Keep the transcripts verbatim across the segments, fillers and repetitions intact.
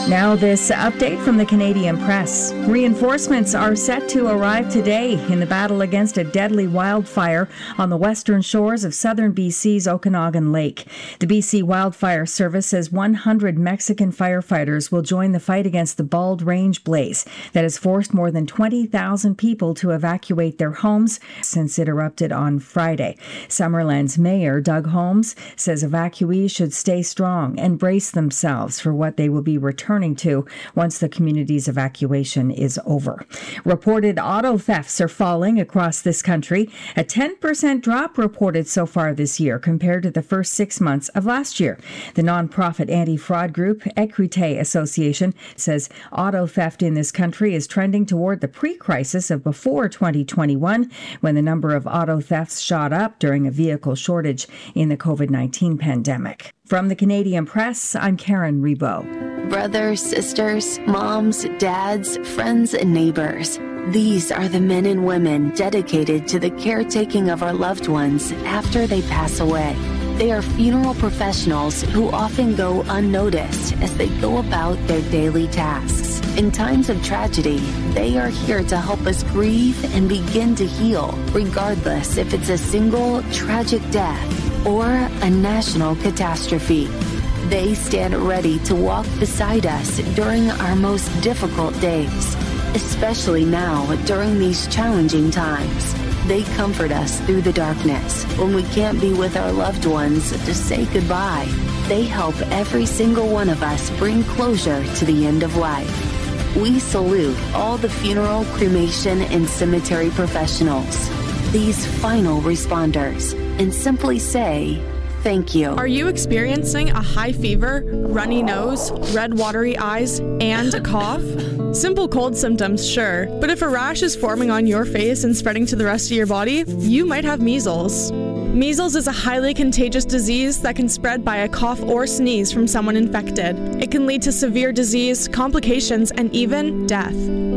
Now this update from the Canadian Press. Reinforcements are set to arrive today in the battle against a deadly wildfire on the western shores of southern B C's Okanagan Lake. The B C Wildfire Service says one hundred Mexican firefighters will join the fight against the Bald Range blaze that has forced more than twenty thousand people to evacuate their homes since it erupted on Friday. Summerland's Mayor Doug Holmes says evacuees should stay strong and brace themselves for what they will be returning to once the community's evacuation is over. Reported auto thefts are falling across this country, a ten percent drop reported so far this year compared to the first six months of last year. The nonprofit anti-fraud group Equite Association says auto theft in this country is trending toward the pre-crisis of before twenty twenty-one, when the number of auto thefts shot up during a vehicle shortage in the covid nineteen pandemic. From the Canadian Press, I'm Karen Rebo. Brothers, sisters, moms, dads, friends, and neighbors. These are the men and women dedicated to the caretaking of our loved ones after they pass away. They are funeral professionals who often go unnoticed as they go about their daily tasks. In times of tragedy, they are here to help us grieve and begin to heal, regardless if it's a single tragic death or a national catastrophe. They stand ready to walk beside us during our most difficult days, especially now during these challenging times. They comfort us through the darkness when we can't be with our loved ones to say goodbye. They help every single one of us bring closure to the end of life. We salute all the funeral, cremation, and cemetery professionals, these final responders, and simply say, thank you. Are you experiencing a high fever, runny nose, red watery eyes, and a cough? Simple cold symptoms, sure, but if a rash is forming on your face and spreading to the rest of your body, you might have measles. Measles is a highly contagious disease that can spread by a cough or sneeze from someone infected. It can lead to severe disease, complications, and even death.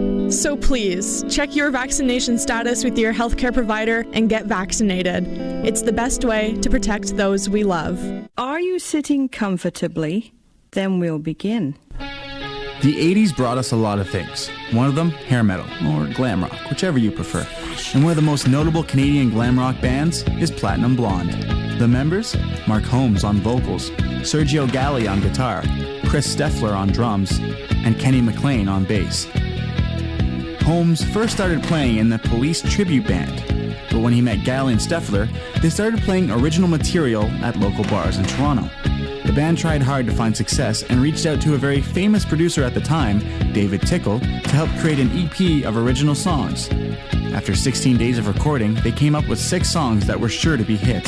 So please, check your vaccination status with your healthcare provider and get vaccinated. It's the best way to protect those we love. Are you sitting comfortably? Then we'll begin. The eighties brought us a lot of things. One of them, hair metal, or glam rock, whichever you prefer. And one of the most notable Canadian glam rock bands is Platinum Blonde. The members? Mark Holmes on vocals, Sergio Galli on guitar, Chris Steffler on drums, and Kenny McLean on bass. Holmes first started playing in the Police tribute band, but when he met Galli and Steffler, they started playing original material at local bars in Toronto. The band tried hard to find success and reached out to a very famous producer at the time, David Tickle, to help create an E P of original songs. After sixteen days of recording, they came up with six songs that were sure to be hits.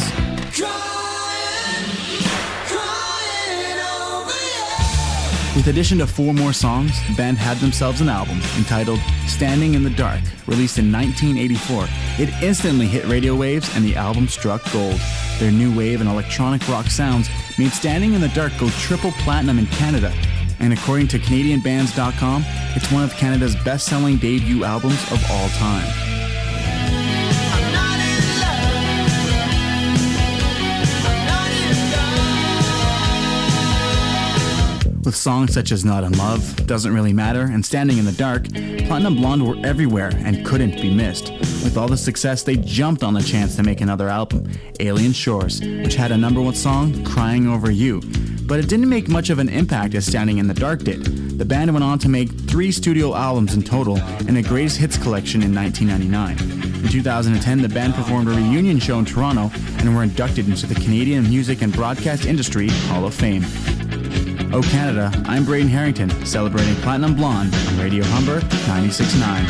With addition to four more songs, the band had themselves an album entitled Standing in the Dark, released in nineteen eighty-four. It instantly hit radio waves and the album struck gold. Their new wave and electronic rock sounds made Standing in the Dark go triple platinum in Canada. And according to Canadian Bands dot com, it's one of Canada's best-selling debut albums of all time. With songs such as Not in Love, Doesn't Really Matter, and Standing in the Dark, Platinum Blonde were everywhere and couldn't be missed. With all the success, they jumped on the chance to make another album, Alien Shores, which had a number one song, Crying Over You. But it didn't make much of an impact as Standing in the Dark did. The band went on to make three studio albums in total and a greatest hits collection in nineteen ninety-nine. In two thousand ten, the band performed a reunion show in Toronto and were inducted into the Canadian Music and Broadcast Industry Hall of Fame. Oh Canada, I'm Braden Harrington, celebrating Platinum Blonde on Radio Humber ninety-six point nine.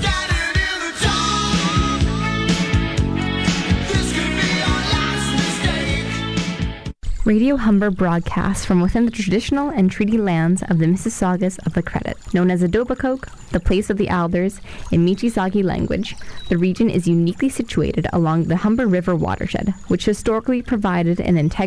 Radio Humber broadcasts from within the traditional and treaty lands of the Mississaugas of the Credit, known as Etobicoke, the place of the Alders, in Michizagi language. The region is uniquely situated along the Humber River watershed, which historically provided an integral